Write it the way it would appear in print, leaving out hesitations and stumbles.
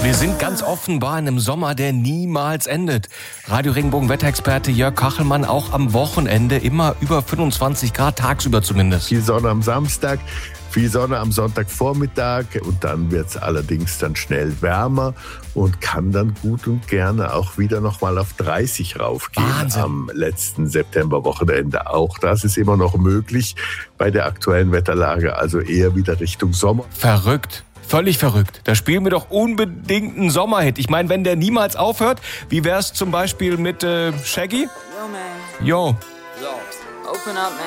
Wir sind ganz offenbar in einem Sommer, der niemals endet. Radio Regenbogen Wetterexperte Jörg Kachelmann, auch am Wochenende immer über 25 Grad, tagsüber zumindest. Viel Sonne am Samstag, viel Sonne am Sonntagvormittag und dann wird es allerdings dann schnell wärmer und kann dann gut und gerne auch wieder nochmal auf 30 raufgehen. Wahnsinn. Am letzten Septemberwochenende. Auch das ist immer noch möglich bei der aktuellen Wetterlage, also eher wieder Richtung Sommer. Verrückt. Völlig verrückt. Da spielen wir doch unbedingt einen Sommerhit. Ich meine, wenn der niemals aufhört, wie wär's zum Beispiel mit Shaggy? Yo, man. Yo. Yo, open up, man.